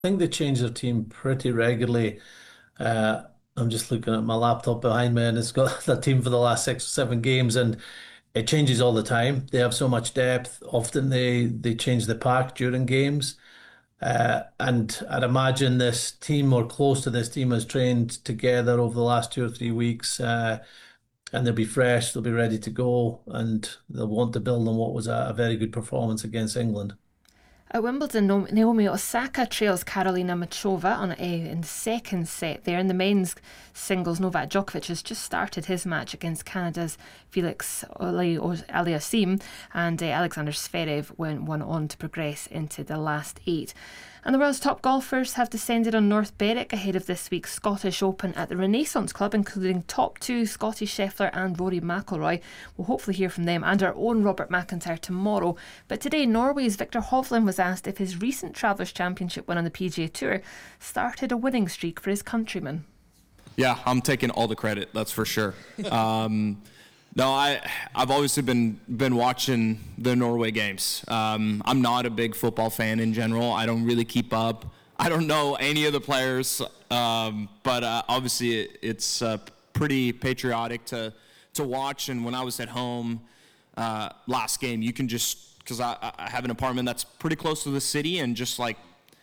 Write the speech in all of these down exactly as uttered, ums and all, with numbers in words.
I think they change their team pretty regularly. Uh, I'm just looking at my laptop behind me, and it's got the team for the last six or seven games, and it changes all the time. They have so much depth. Often they they change the pack during games. Uh, and I'd imagine this team or close to this team has trained together over the last two or three weeks, uh, and they'll be fresh, they'll be ready to go, and they'll want to build on what was a, a very good performance against England. At Wimbledon, Naomi Osaka trails Karolina Machova on a in the second set there. In the men's singles, Novak Djokovic has just started his match against Canada's Felix Auger-Aliassime, and uh, Alexander Zverev went one on to progress into the last eight. And the world's top golfers have descended on North Berwick ahead of this week's Scottish Open at the Renaissance Club, including top two Scotty Scheffler and Rory McIlroy. We'll hopefully hear from them and our own Robert McIntyre tomorrow. But today, Norway's Viktor Hovland was asked if his recent Travellers' Championship win on the P G A Tour started a winning streak for his countrymen. Yeah, I'm taking all the credit, that's for sure. Um, no, I, I've always been been watching the Norway games. Um, I'm not a big football fan in general. I don't really keep up. I don't know any of the players, um, but uh, obviously it, it's uh, pretty patriotic to to watch. And when I was at home uh, last game, you can just, because I, I have an apartment that's pretty close to the city, and just like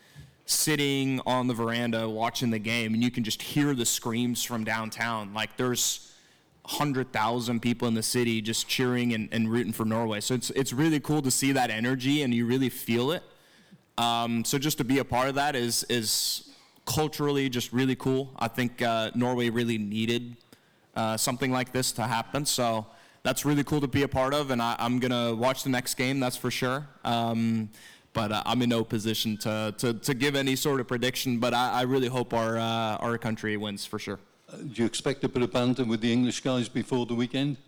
sitting on the veranda watching the game, and you can just hear the screams from downtown. Like there's one hundred thousand people in the city just cheering and, and rooting for Norway. So it's it's really cool to see that energy, and you really feel it. Um, so just to be a part of that is is culturally just really cool. I think uh, Norway really needed uh, something like this to happen. So that's really cool to be a part of, and I, I'm going to watch the next game, that's for sure. Um, but uh, I'm in no position to, to, to give any sort of prediction, but I, I really hope our, uh, our country wins for sure. Uh, do you expect a bit of banter with the English guys before the weekend?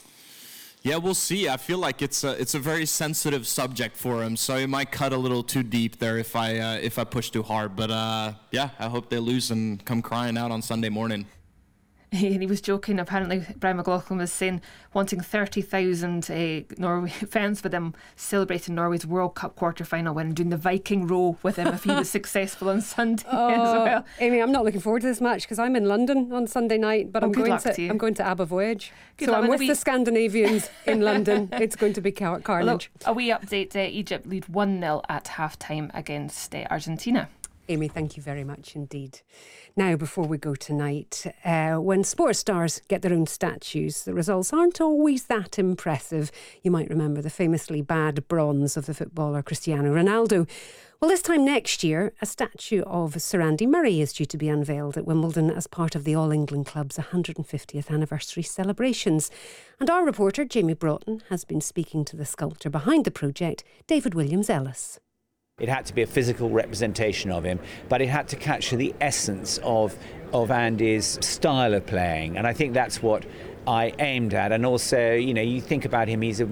Yeah, we'll see. I feel like it's a it's a very sensitive subject for him, so it might cut a little too deep there if I uh, if I push too hard. But uh, yeah, I hope they lose and come crying out on Sunday morning. And he was joking. Apparently, Brian McLaughlin was saying wanting thirty thousand uh, Norway fans with him celebrating Norway's World Cup quarter-final win and doing the Viking row with him if he was successful on Sunday oh, as well. Amy, I'm not looking forward to this match because I'm in London on Sunday night, but oh, I'm good going luck to, to you. I'm going to ABBA Voyage. Good so luck. I'm with we... the Scandinavians in London. It's going to be car- carnage. A wee update: uh, Egypt lead one nil at half time against uh, Argentina. Amy, thank you very much indeed. Now, before we go tonight, uh, when sports stars get their own statues, the results aren't always that impressive. You might remember the famously bad bronze of the footballer Cristiano Ronaldo. Well, this time next year, a statue of Sir Andy Murray is due to be unveiled at Wimbledon as part of the All England Club's one hundred fiftieth anniversary celebrations. And our reporter, Jamie Broughton, has been speaking to the sculptor behind the project, David Williams-Ellis. It had to be a physical representation of him, but it had to capture the essence of of Andy's style of playing, and I think that's what I aimed at. And also, you know, you think about him, he's a,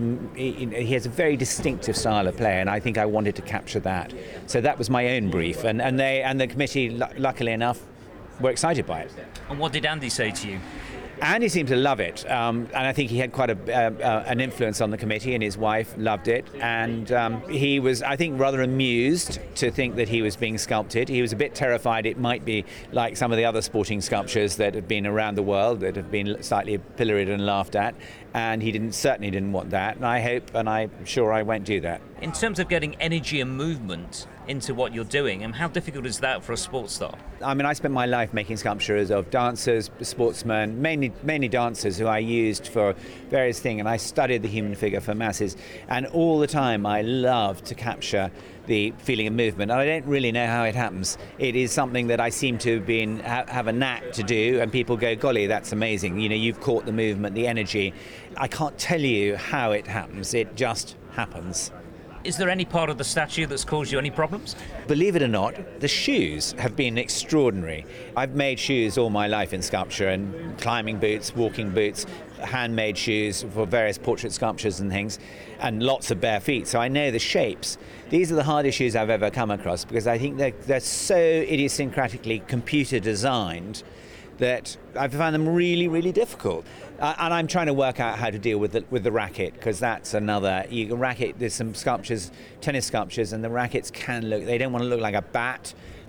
he has a very distinctive style of play, and I think I wanted to capture that. So that was my own brief, and, and they and the committee, luckily enough, were excited by it. And what did Andy say to you? Andy seemed to love it, um, and I think he had quite a, uh, uh, an influence on the committee, and his wife loved it. And um, he was, I think, rather amused to think that he was being sculpted. He was a bit terrified it might be like some of the other sporting sculptures that have been around the world that have been slightly pilloried and laughed at. And he didn't certainly didn't want that. And I hope, and I'm sure I won't do that. In terms of getting energy and movement into what you're doing, and how difficult is that for a sports star? I mean, I spent my life making sculptures of dancers, sportsmen, mainly mainly dancers who I used for various things, and I studied the human figure for masses. And all the time, I love to capture the feeling of movement. And I don't really know how it happens. It is something that I seem to have been ha- have a knack to do, and people go, golly, that's amazing. You know, you've caught the movement, the energy. I can't tell you how it happens. It just happens. Is there any part of the statue that's caused you any problems? Believe it or not, the shoes have been extraordinary. I've made shoes all my life in sculpture, and climbing boots, walking boots, handmade shoes for various portrait sculptures and things, and lots of bare feet. So I know the shapes. These are the hardest shoes I've ever come across, because I think they're, they're so idiosyncratically computer designed that I've found them really, really difficult. Uh, and I'm trying to work out how to deal with the, with the racket, because that's another, you racket, there's some sculptures, tennis sculptures, and the rackets can look, they don't want to look like a bat,